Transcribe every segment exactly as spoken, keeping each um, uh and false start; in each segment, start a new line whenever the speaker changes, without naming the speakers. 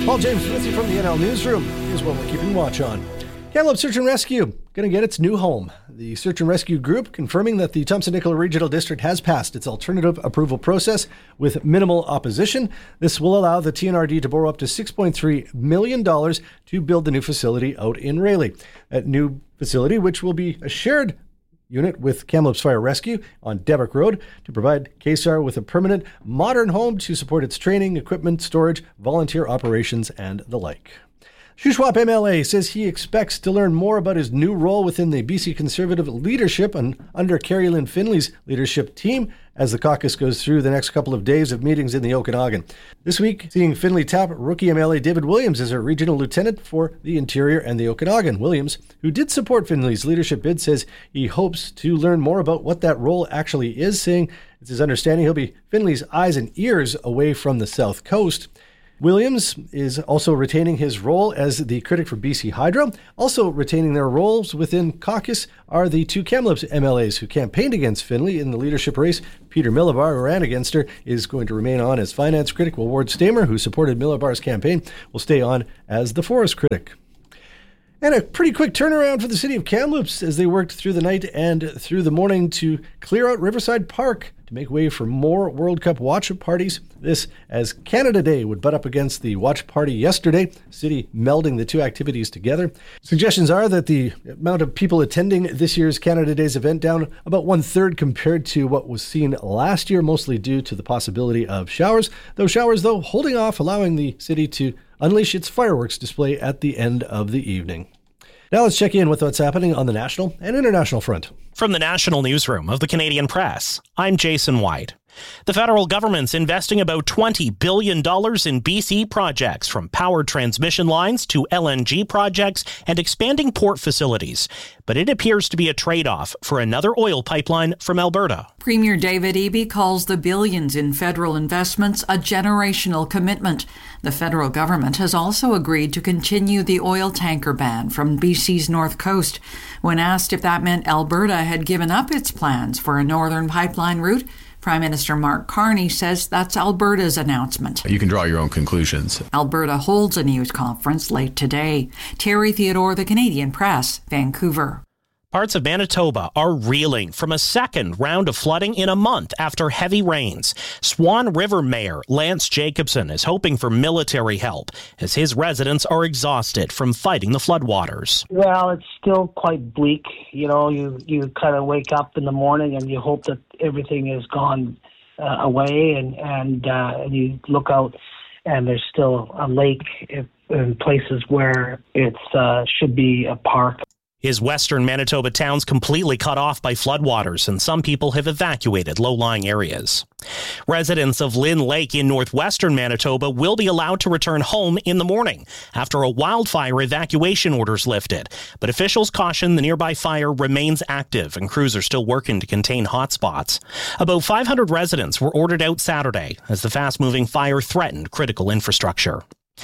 Paul James with you from the N L Newsroom. Here's what we're keeping watch on. Kamloops Search and Rescue going to get its new home. The Search and Rescue Group confirming that the Thompson-Nicoll Regional District has passed its alternative approval process with minimal opposition. This will allow the T N R D to borrow up to six point three million dollars to build the new facility out in Rayleigh. That new facility, which will be a shared unit with Kamloops Fire Rescue on Devick Road, to provide K S A R with a permanent, modern home to support its training, equipment, storage, volunteer operations, and the like. Shuswap M L A says he expects to learn more about his new role within the B C Conservative leadership and under Carrie Lynn Finley's leadership team as the caucus goes through the next couple of days of meetings in the Okanagan. This week, seeing Finley tap rookie M L A David Williams as a regional lieutenant for the Interior and the Okanagan. Williams, who did support Finley's leadership bid, says he hopes to learn more about what that role actually is, saying it's his understanding he'll be Finley's eyes and ears away from the South Coast. Williams is also retaining his role as the critic for B C Hydro. Also retaining their roles within caucus are the two Kamloops M L As who campaigned against Finley in the leadership race. Peter Millibar, who ran against her, is going to remain on as finance critic, while Ward Stamer, who supported Millibar's campaign, will stay on as the forest critic. And a pretty quick turnaround for the city of Kamloops as they worked through the night and through the morning to clear out Riverside Park to make way for more World Cup watch parties. This as Canada Day would butt up against the watch party yesterday, the city melding the two activities together. Suggestions are that the amount of people attending this year's Canada Day's event down about one-third compared to what was seen last year, mostly due to the possibility of showers. Those showers, though, holding off, allowing the city to unleash its fireworks display at the end of the evening. Now let's check in with what's happening on the national and international front.
From the National Newsroom of the Canadian Press, I'm Jason White. The federal government's investing about twenty billion dollars in B C projects, from power transmission lines to L N G projects and expanding port facilities. But it appears to be a trade-off for another oil pipeline from Alberta.
Premier David Eby calls the billions in federal investments a generational commitment. The federal government has also agreed to continue the oil tanker ban from B C's north coast. When asked if that meant Alberta had given up its plans for a northern pipeline route, Prime Minister Mark Carney says that's Alberta's announcement.
You can draw your own conclusions.
Alberta holds a news conference late today. Terry Theodore, The Canadian Press, Vancouver.
Parts of Manitoba are reeling from a second round of flooding in a month after heavy rains. Swan River Mayor Lance Jacobson is hoping for military help as his residents are exhausted from fighting the floodwaters.
Well, it's still quite bleak. You know, you, you kind of wake up in the morning and you hope that everything is gone uh, away, and, and, uh, and you look out and there's still a lake in, in places where it uh, should be a park.
His western Manitoba towns completely cut off by floodwaters, and some people have evacuated low-lying areas. Residents of Lynn Lake in northwestern Manitoba will be allowed to return home in the morning after a wildfire evacuation order's lifted. But officials caution the nearby fire remains active and crews are still working to contain hotspots. About five hundred residents were ordered out Saturday as the fast-moving fire threatened critical infrastructure.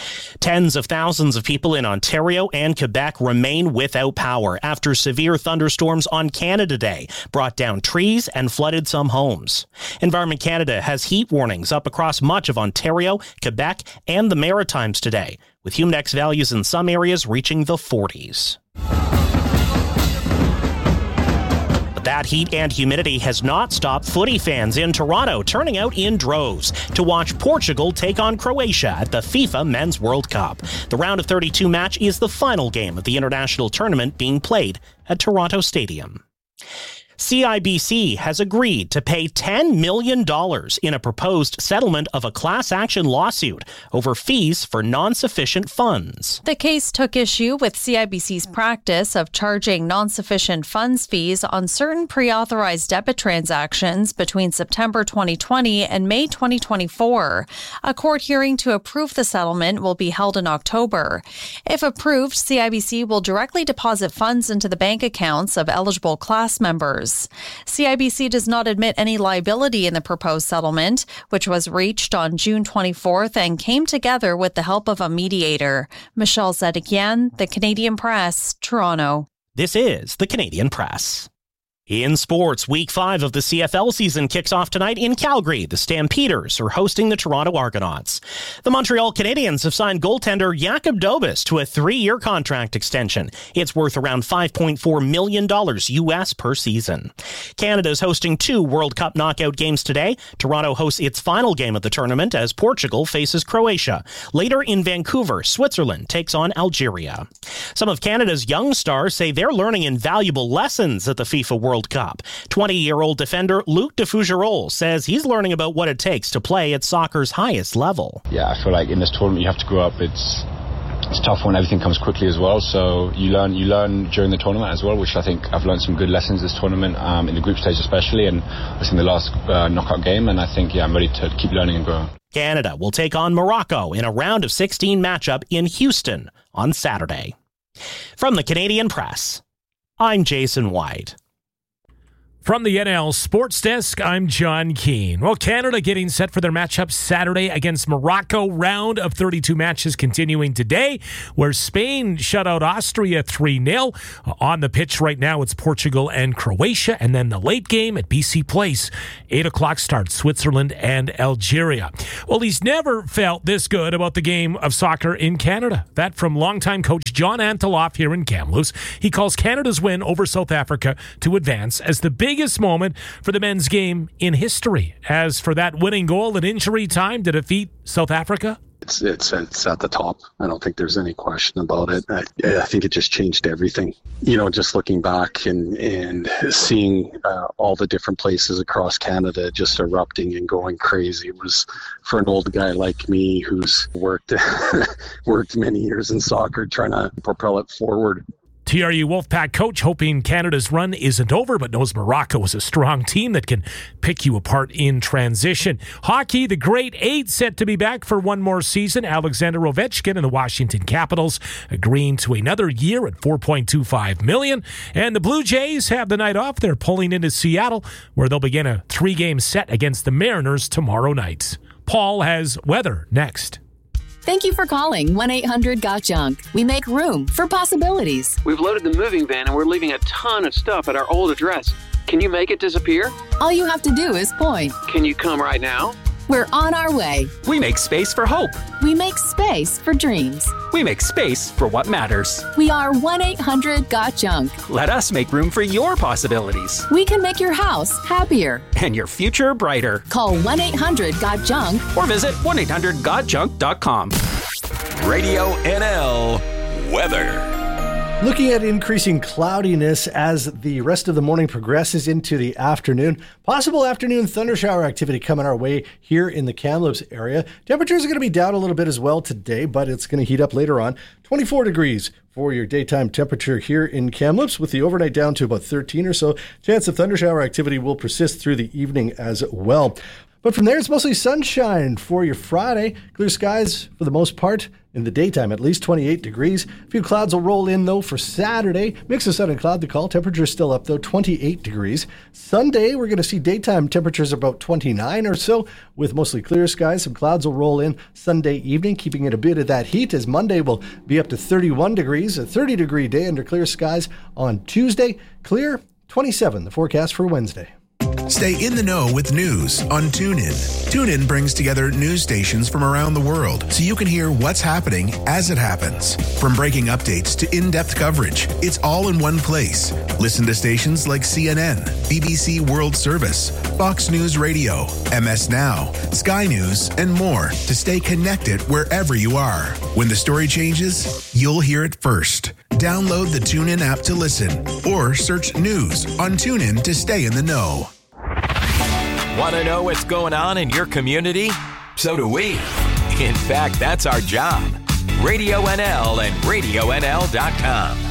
Tens of thousands of people in Ontario and Quebec remain without power after severe thunderstorms on Canada Day brought down trees and flooded some homes. Environment Canada has heat warnings up across much of Ontario, Quebec, and the Maritimes today, with Humidex values in some areas reaching the forties. That heat and humidity has not stopped footy fans in Toronto turning out in droves to watch Portugal take on Croatia at the FIFA Men's World Cup. The round of thirty-two match is the final game of the international tournament being played at Toronto Stadium. C I B C has agreed to pay ten million dollars in a proposed settlement of a class action lawsuit over fees for non-sufficient funds.
The case took issue with C I B C's practice of charging non-sufficient funds fees on certain pre-authorized debit transactions between September twenty twenty and May twenty twenty-four. A court hearing to approve the settlement will be held in October. If approved, C I B C will directly deposit funds into the bank accounts of eligible class members. C I B C does not admit any liability in the proposed settlement, which was reached on June twenty-fourth and came together with the help of a mediator. Michelle Zedekian, The Canadian Press, Toronto.
This is The Canadian Press. In sports, week five of the C F L season kicks off tonight in Calgary. The Stampeders are hosting the Toronto Argonauts. The Montreal Canadiens have signed goaltender Jakub Dobes to a three-year contract extension. It's worth around five point four million dollars U S per season. Canada's hosting two World Cup knockout games today. Toronto hosts its final game of the tournament as Portugal faces Croatia. Later in Vancouver, Switzerland takes on Algeria. Some of Canada's young stars say they're learning invaluable lessons at the FIFA World Cup. twenty-year-old defender Luc de Fougerolles says he's learning about what it takes to play at soccer's highest level.
Yeah, I feel like in this tournament you have to grow up. It's it's tough when everything comes quickly as well. So you learn you learn during the tournament as well, which I think I've learned some good lessons this tournament, um, in the group stage especially, and it's in the last uh, knockout game. And I think, yeah, I'm ready to keep learning and growing.
Canada will take on Morocco in a round of sixteen matchup in Houston on Saturday. From the Canadian Press, I'm Jason White.
From the N L Sports Desk, I'm John Keane. Well, Canada getting set for their matchup Saturday against Morocco. Round of thirty-two matches continuing today, where Spain shut out Austria three nil. On the pitch right now, it's Portugal and Croatia. And then the late game at B C Place, eight o'clock start, Switzerland and Algeria. Well, he's never felt this good about the game of soccer in Canada. That from longtime coach John Anteloff here in Kamloops. He calls Canada's win over South Africa to advance as the biggest moment for the men's game in history. As for that winning goal at injury time to defeat South Africa,
It's, it's it's at the top. I don't think there's any question about it. I, I think it just changed everything. You know, just looking back and, and seeing uh, all the different places across Canada just erupting and going crazy. It was, for an old guy like me who's worked worked many years in soccer, trying to propel it forward.
T R U Wolfpack coach hoping Canada's run isn't over, but knows Morocco is a strong team that can pick you apart in transition. Hockey, the Great Eight set to be back for one more season. Alexander Ovechkin and the Washington Capitals agreeing to another year at four point two five million dollars. And the Blue Jays have the night off. They're pulling into Seattle, where they'll begin a three-game set against the Mariners tomorrow night. Paul has weather next.
Thank you for calling one eight hundred got junk. We make room for possibilities.
We've loaded the moving van and we're leaving a ton of stuff at our old address. Can you make it disappear?
All you have to do is point.
Can you come right now?
We're on our way.
We make space for hope.
We make space for dreams.
We make space for what matters.
We are one eight hundred got junk.
Let us make room for your possibilities.
We can make your house happier.
And your future brighter.
Call one eight hundred got junk.
Or visit one eight hundred got junk dot com.
Radio N L Weather.
Looking at increasing cloudiness as the rest of the morning progresses into the afternoon. Possible afternoon thundershower activity coming our way here in the Kamloops area. Temperatures are going to be down a little bit as well today, but it's going to heat up later on. twenty-four degrees for your daytime temperature here in Kamloops, with the overnight down to about thirteen or so. Chance of thundershower activity will persist through the evening as well. But from there, it's mostly sunshine for your Friday. Clear skies for the most part in the daytime, at least twenty-eight degrees. A few clouds will roll in, though, for Saturday. Mix of sun and cloud to call. Temperatures still up, though, twenty-eight degrees. Sunday, we're going to see daytime temperatures about twenty-nine or so, with mostly clear skies. Some clouds will roll in Sunday evening, keeping it a bit of that heat, as Monday will be up to thirty-one degrees. A thirty-degree day under clear skies on Tuesday. Clear, twenty-seven, the forecast for Wednesday.
Stay in the know with news on TuneIn. TuneIn brings together news stations from around the world so you can hear what's happening as it happens. From breaking updates to in-depth coverage, it's all in one place. Listen to stations like C N N, B B C World Service, Fox News Radio, M S Now, Sky News, and more to stay connected wherever you are. When the story changes, you'll hear it first. Download the TuneIn app to listen or search news on TuneIn to stay in the know.
Want to know what's going on in your community? So do we. In fact, that's our job. Radio N L and radio N L dot com.